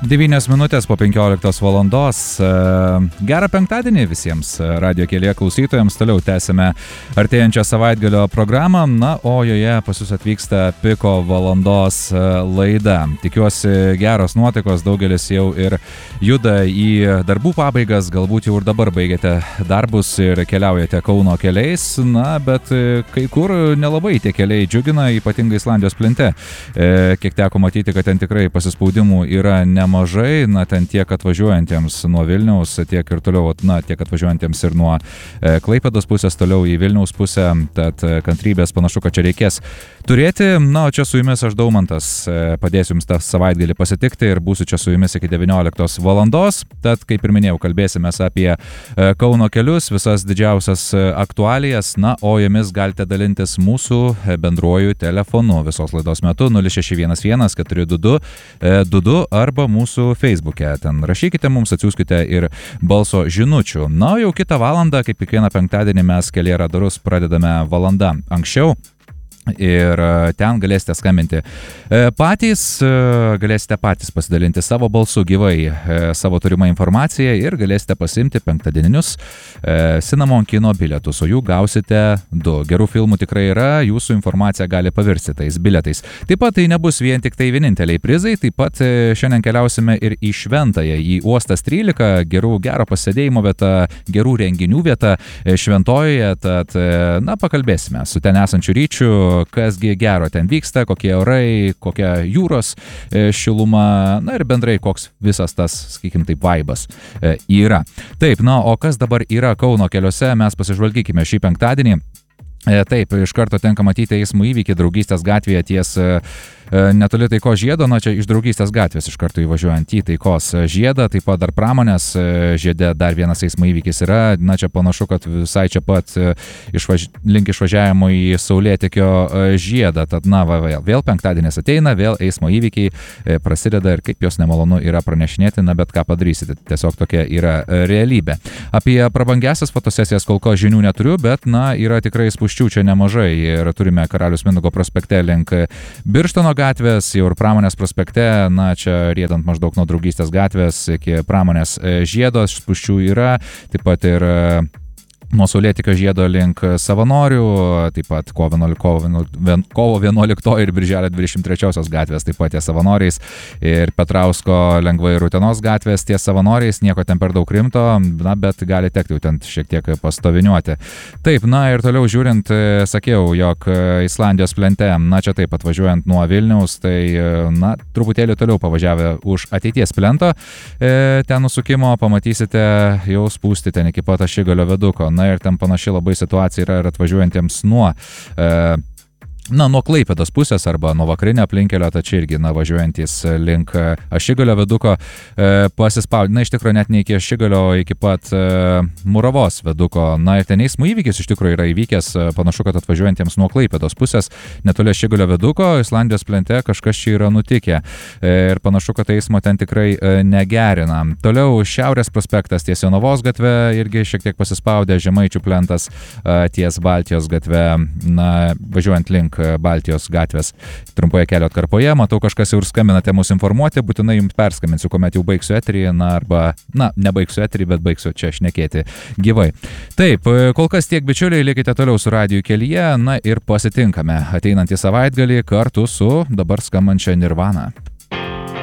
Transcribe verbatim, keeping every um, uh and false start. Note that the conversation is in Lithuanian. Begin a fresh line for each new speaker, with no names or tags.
devynios minutės po penkioliktos valandos. Gerą penktadienį visiems radio kelyje klausytojams. Toliau tęsime artėjančią savaitgalio programą, na, o joje pas jūs atvyksta piko valandos laida. Tikiuosi geros nuotaikos, daugelis jau ir juda į darbų pabaigas, galbūt jau ir dabar baigėte darbus ir keliaujate Kauno keliais, na, bet kai kur nelabai tie keliai džiugina, ypatingai Islandijos plente. Kiek teko matyti, kad ten tikrai pasispaudimų yra nemažai. mažai, na, ten tiek atvažiuojantiems nuo Vilniaus, tiek ir toliau, na, tiek atvažiuojantiems ir nuo e, Klaipėdos pusės, toliau į Vilniaus pusę, tad e, kantrybės panašu, kad čia reikės turėti. Na, o čia su jumis aš Daumantas, e, padėsiu jums tą savaitgalį pasitikti ir būsiu čia su jumis iki devynioliktos valandos. Tad, kaip ir minėjau, kalbėsime apie e, Kauno kelius, visas didžiausias e, aktualijas, na, o jomis galite dalintis mūsų bendruoju telefonu visos laidos metu nulis šeši vienas vienas keturi du du du du arba mūsų mūsų Facebook'e. Ten rašykite mums, atsiųskite ir balso žinučių. Na, jau kitą valandą, kaip kiekvieną penktadienį, mes Kelyje radarus pradedame valanda anksčiau. Ir ten galėsite skambinti patys, galėsite patys pasidalinti savo balsu gyvai savo turimą informaciją ir galėsite pasimti penktadieninius Cinnamon kino bilietus, o jų gausite du. Gerų filmų tikrai yra, jūsų informacija gali pavirsti tais bilietais. Taip pat tai nebus vien tik tai vieninteliai prizai, taip pat šiandien keliausime ir į Šventąją, į Uostas trylika, gerų, gero pasėdėjimo vieta, gerų renginių vieta Šventojoje, tad, na, pakalbėsime su ten esančiu Ryčiu, kasgi gero ten vyksta, kokie orai, kokia jūros šiluma, na ir bendrai koks visas tas, sakykim taip, vaibas yra. Taip, na, o kas dabar yra Kauno keliuose, mes pasižvalgykime šį penktadienį. Taip, iš karto tenka matyti eismo įvykį Draugystės gatvėje ties netoli Taikos žiedo, na čia iš Draugystės gatvės iš karto įvažiuojant į Taikos žiedą, taip pat dar Pramonės žiede dar vienas eismo įvykis yra, na čia panašu, kad visai čia pat išvaž... link išvažiavimo į Saulėtekio žiedą, tad na, va, vėl, vėl penktadienis ateina, vėl eismo įvykiai prasideda ir kaip jos nemalonu yra pranešinėti, na bet ką padarysite, tiesiog tokia yra realybė. Apie prabangiasias fotosesijas kol ko žinių neturiu, bet na, yra tikrai spūsčių čia nemažai ir turime Karaliaus Mindaugo prospekte link Birštono gatvės, jau ir Pramonės prospekte, na čia riedant maždaug nuo Draugystės gatvės iki Pramonės žiedo, spūsčių yra, taip pat ir nuo Saulėtekio žiedo link Savanorių, taip pat kovo vienuoliktoji ir birželio dvidešimt trečiosios gatvės, taip pat ties Savanoriais ir Petrausko lengvai ir Utenos gatvės ties Savanoriais, nieko ten per daug rimto, na, bet gali tekti jau ten šiek tiek pastoviniuoti. Taip, na ir toliau žiūrint, sakiau, jog Islandijos plente, na čia taip atvažiuojant nuo Vilniaus, tai, na, truputėlį toliau pavažiavę už ateities plento, ten nusukimo pamatysite jau spūsti ten iki pat Ašigalio viaduko. Na ir ten panaši labai situacija yra ir atvažiuojantiems nuo e, na, nuo Klaipėdos pusės arba nuo vakarinio aplinkelio, tačiau irgi, na, važiuojantys link Ašigalio viaduko e, pasispaudė, na, iš tikrųjų net ne iki Ašigalio, iki pat e, Muravos viaduko, na, ir ten eismo įvykis iš tikrųjų yra įvykęs, panašu, kad atvažiuojantiems nuo Klaipėdos pusės netoli Ašigalio viaduko, Islandijos plente kažkas čia yra nutikę e, ir panašu, kad eismo ten tikrai e, negerina. Toliau Šiaurės prospektas ties Jonavos gatve irgi šiek tiek pasispaudė, Žemaičių plentas e, ties Baltijos gatve, na, važiuojant link Baltijos gatvės trumpoje kelio atkarpoje. Matau, kažkas jau ir skambinate mus informuoti, būtinai jums perskambinsiu, kuomet jau baigsiu eterį, na, arba, na, nebaigsiu eterį, bet baigsiu čia šnekėti gyvai. Taip, kol kas tiek, bičiuliai, likite toliau su radiju Kelyje, na ir pasitinkame ateinantį savaitgalį kartu su dabar skambančia Nirvana.